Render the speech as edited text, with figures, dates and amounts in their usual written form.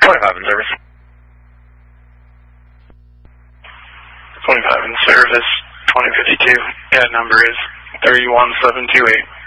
25 in service. 25 in service, 2052. Yeah, number is 31728.